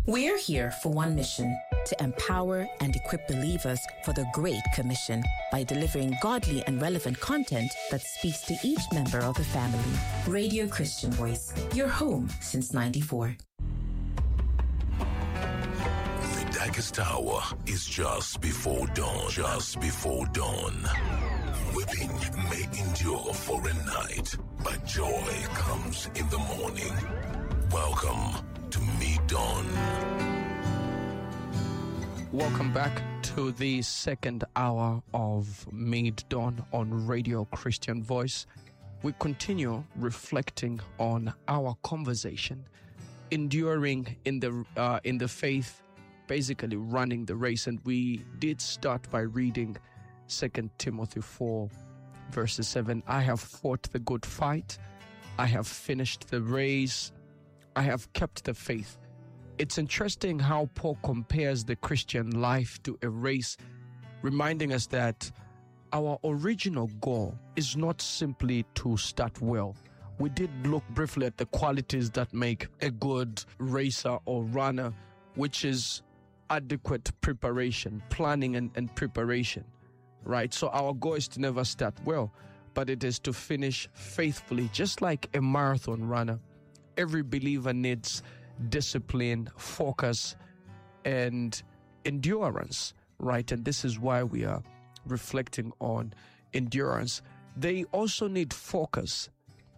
We're here for one mission: to empower and equip believers for the Great Commission by delivering godly and relevant content that speaks to each member of the family. Radio Christian Voice, your home since '94. The darkest hour is just before dawn. Just before dawn. Weeping may endure for a night, but joy comes in the morning. Welcome to Mid-Dawn. Welcome back to the second hour of Mid-Dawn on Radio Christian Voice. We continue reflecting on our conversation, enduring in the faith, basically running the race. And we did start by reading 2 Timothy 4, verses 7. I have fought the good fight. I have finished the race. I have kept the faith. It's interesting how Paul compares the Christian life to a race, reminding us that our original goal is not simply to start well. We did look briefly at the qualities that make a good racer or runner, which is adequate preparation, planning and preparation, right? So our goal is to never start well, but it is to finish faithfully, just like a marathon runner. Every believer needs discipline, focus, and endurance, right? And this is why we are reflecting on endurance. They also need focus.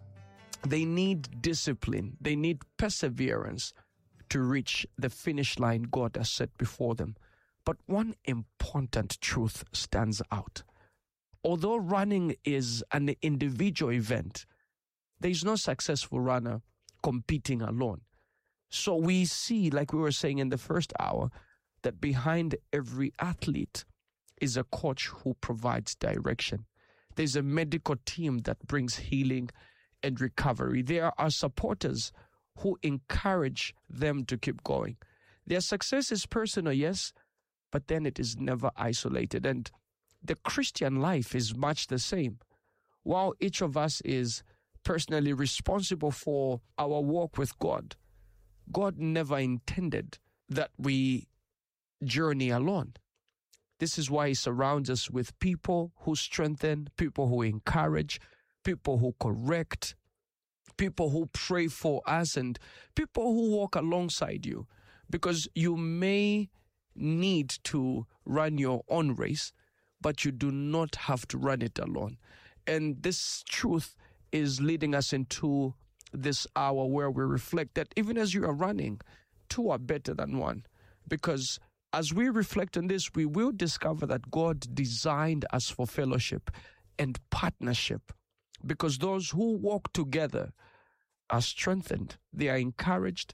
They need discipline. They need perseverance to reach the finish line God has set before them. But one important truth stands out. Although running is an individual event, there is no successful runner competing alone. So we see, like we were saying in the first hour, that behind every athlete is a coach who provides direction. There's a medical team that brings healing and recovery. There are supporters who encourage them to keep going. Their success is personal, yes, but then it is never isolated. And the Christian life is much the same. While each of us is personally responsible for our walk with God, God never intended that we journey alone. This is why He surrounds us with people who strengthen, people who encourage, people who correct, people who pray for us, and people who walk alongside you. Because you may need to run your own race, but you do not have to run it alone. And this truth is leading us into this hour where we reflect that even as you are running, two are better than one. Because as we reflect on this, we will discover that God designed us for fellowship and partnership. Because those who walk together are strengthened, they are encouraged,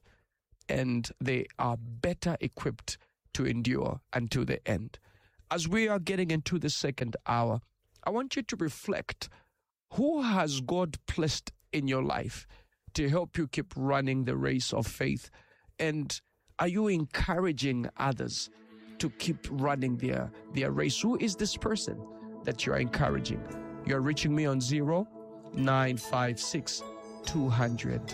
and they are better equipped to endure until the end. As we are getting into the second hour, I want you to reflect: who has God placed in your life to help you keep running the race of faith? And are you encouraging others to keep running their race? Who is this person that you are encouraging? You are reaching me on 0956 200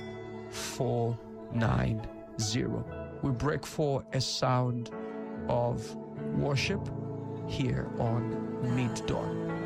490. We break for a sound of worship here on Mid-Dawn.